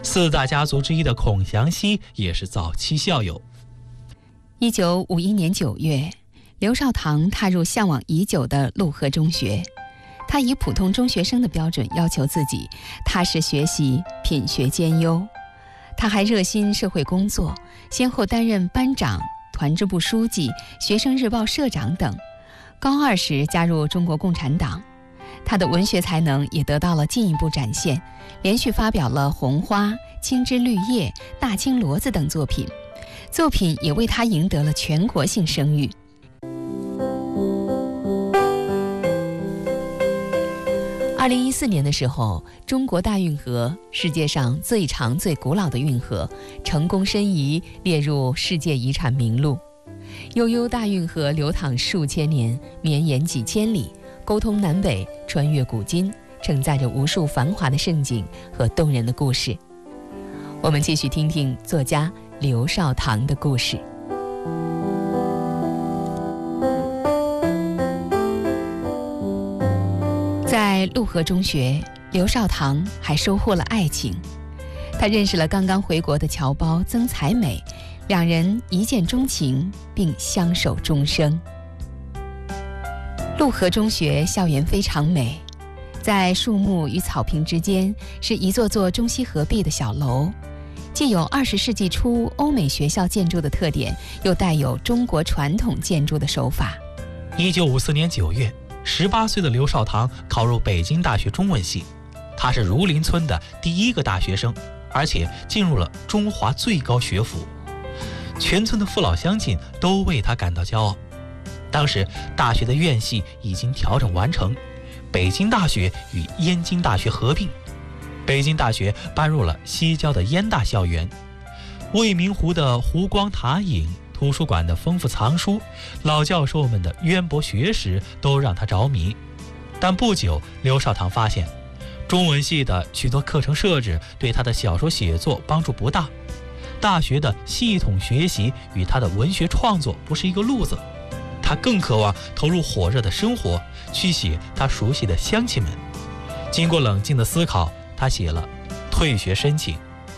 4大家族之一的孔祥熙也是早期校友。 1951年9月，刘少棠踏入向往已久的陆河中学。他以普通中学生的标准要求自己，踏实学习，品学兼优。他还热心社会工作，先后担任班长、团支部书记、学生日报社长等。高2时加入中国共产党。他的文学才能也得到了进一步展现，连续发表了《红花》《青枝绿叶》《大青骡子》等作品，作品也为他赢得了全国性声誉。2014年的时候，中国大运河，世界上最长最古老的运河，成功申遗列入世界遗产名录。悠悠大运河流淌数千年，绵延几千里，沟通南北，穿越古今，承载着无数繁华的盛景和动人的故事。我们继续听听作家刘少棠的故事。在陆河中学，刘少棠还收获了爱情。他认识了刚刚回国的侨胞曾才美，两人一见钟情，并相守终生。陆河中学校园非常美，在树木与草坪之间是一座座中西合璧的小楼，既有20世纪初欧美学校建筑的特点，又带有中国传统建筑的手法。 1954年9月，18岁的刘少棠考入北京大学中文系，他是儒林村的第一个大学生，而且进入了中华最高学府，全村的父老乡亲都为他感到骄傲。当时大学的院系已经调整完成，北京大学与燕京大学合并，北京大学搬入了西郊的燕大校园，未名湖的湖光塔影，图书馆的丰富藏书，老教授们的渊博学识都让他着迷。但不久，刘少棠发现中文系的许多课程设置对他的小说写作帮助不大，大学的系统学习与他的文学创作不是一个路子。他更渴望投入火热的生活，去写他熟悉的乡亲们。经过冷静的思考，他写了退学申请。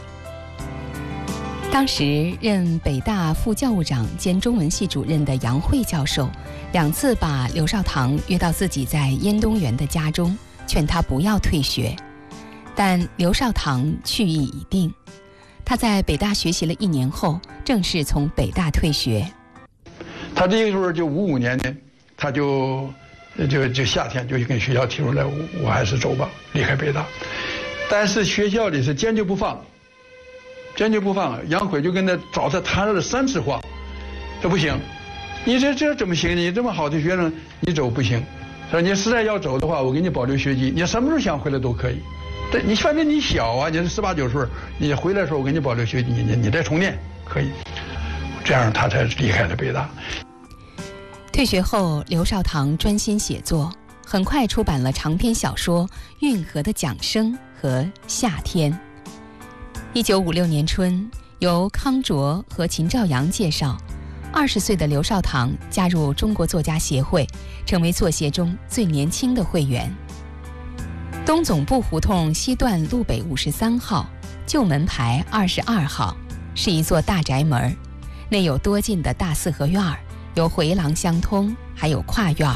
当时任北大副教务长兼中文系主任的杨慧教授2次把刘少棠约到自己在燕东园的家中，劝他不要退学。但刘少棠去意已定，他在北大学习了1年后，正式从北大退学。 他这个时候就55年呢，他就夏天就跟学校提出来，我还是走吧，离开北大。但是学校里是坚决不放。杨辉就跟他找他谈了3次话，这不行，你这怎么行？你这么好的学生，你走不行。说你实在要走的话，我给你保留学籍，你什么时候想回来都可以。这你反正你小啊，你是18、19岁，你回来的时候我给你保留学籍，你再重念可以。这样他才离开了北大。 退学后，刘少棠专心写作，很快出版了长篇小说《运河的桨声》和《夏天》。1956年春，由康卓和秦兆阳介绍，20岁的刘少棠加入中国作家协会，成为作协中最年轻的会员。东总部胡同西段路北53号，旧门牌22号，是一座大宅门，内有多进的大4合院，有回廊相通，还有跨院。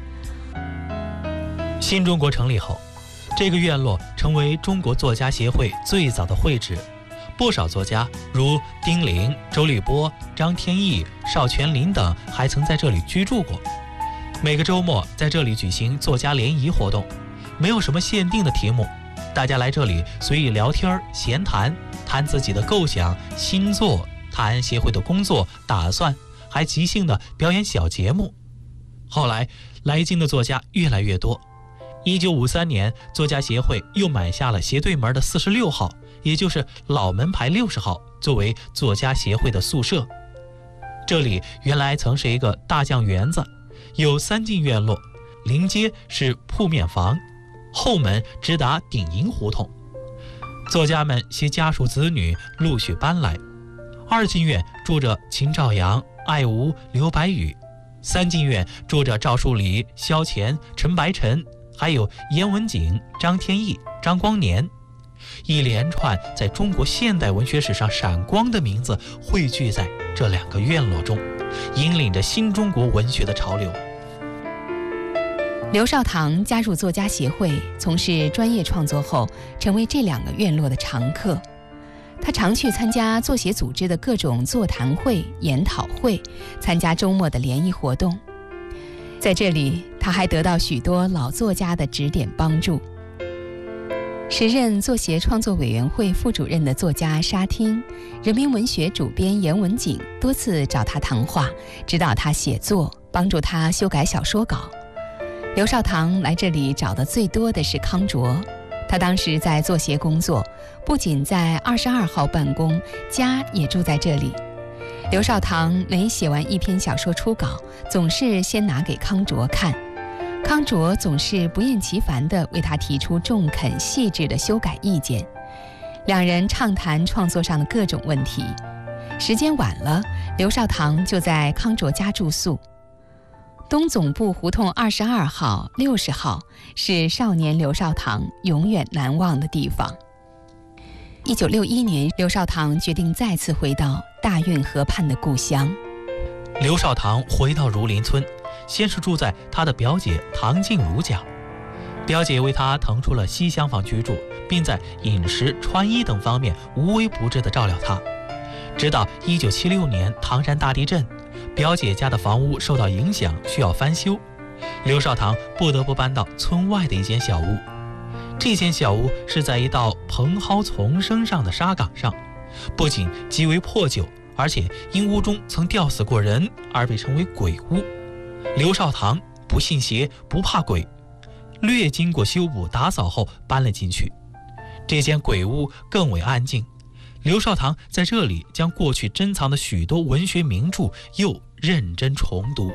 新中国成立后，这个院落成为中国作家协会最早的会址，不少作家如丁玲、周立波、张天翼、邵全林等还曾在这里居住过。每个周末在这里举行作家联谊活动，没有什么限定的题目，大家来这里随意聊天闲谈，谈自己的构想新作，谈协会的工作打算，还即兴的表演小节目。后来来京的作家越来越多，1953年作家协会又买下了斜对门的46号，也就是老门牌60号，作为作家协会的宿舍。这里原来曾是一个大酱园子，有3进院落，临街是铺面房，后门直达鼎营胡同。作家们携家属子女陆续搬来。2进院住着秦兆阳、艾吾、刘白羽，3进院住着赵树理、萧乾、陈白尘，还有严文景、张天翼、张光年。 一连串在中国现代文学史上闪光的名字汇聚在这2个院落中，引领着新中国文学的潮流。 刘少棠加入作家协会，从事专业创作后，成为这2个院落的常客。他常去参加作协组织的各种座谈会、研讨会，参加周末的联谊活动。在这里，他还得到许多老作家的指点帮助。时任作协创作委员会副主任的作家沙汀、人民文学主编严文景多次找他谈话，指导他写作，帮助他修改小说稿。刘少棠来这里找的最多的是康卓，他当时在作协工作，不仅在22号办公，家也住在这里。刘少棠每写完一篇小说初稿，总是先拿给康卓看，康卓总是不厌其烦地为他提出中肯细致的修改意见。2人畅谈创作上的各种问题。时间晚了，刘少棠就在康卓家住宿。东总部胡同22号、60号是少年刘少棠永远难忘的地方。1961年，刘少棠决定再次回到大运河畔的故乡。 刘少棠回到儒林村，先是住在他的表姐唐静茹家，表姐为他腾出了西厢房居住，并在饮食、穿衣等方面无微不至地照料他。直到1976年唐山大地震，表姐家的房屋受到影响，需要翻修，刘少棠不得不搬到村外的一间小屋。这间小屋是在一道蓬蒿丛生上的沙岗上，不仅极为破旧，而且因屋中曾吊死过人而被称为鬼屋。刘少棠不信邪，不怕鬼，略经过修补打扫后搬了进去。这间鬼屋更为安静，刘少棠在这里将过去珍藏的许多文学名著又认真重读。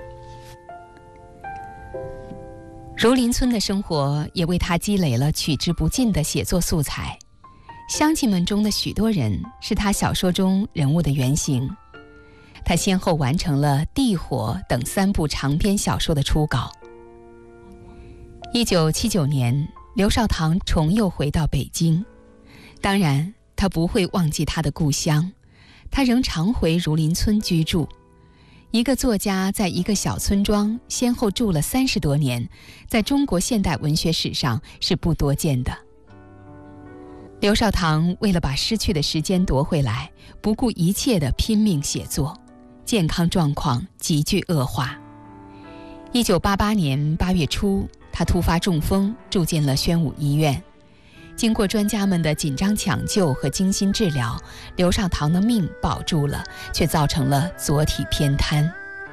儒林村的生活也为他积累了取之不尽的写作素材。乡亲们中的许多人是他小说中人物的原型。他先后完成了《地火》等3部长篇小说的初稿。1979年，刘少棠重又回到北京。当然，他不会忘记他的故乡，他仍常回儒林村居住。一个作家在一个小村庄先后住了30多年，在中国现代文学史上是不多见的。刘少棠为了把失去的时间夺回来，不顾一切地拼命写作，健康状况急剧恶化。1988年8月初，他突发中风，住进了宣武医院。经过专家们的紧张抢救和精心治疗，刘少棠的命保住了，却造成了左体偏瘫。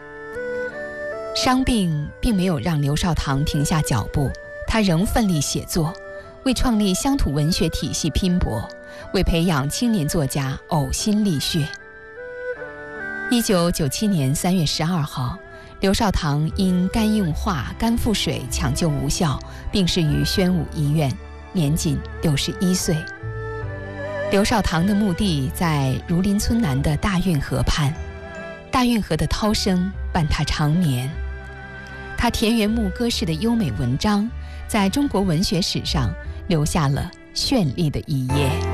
伤病并没有让刘少棠停下脚步，他仍奋力写作，为创立乡土文学体系拼搏，为培养青年作家呕心沥血。1997年3月12号，刘少棠因肝硬化、肝腹水抢救无效，病逝于宣武医院，年仅61岁。刘少棠的墓地在儒林村南的大运河畔，大运河的涛声伴他长眠。他田园牧歌式的优美文章，在中国文学史上留下了绚丽的一页。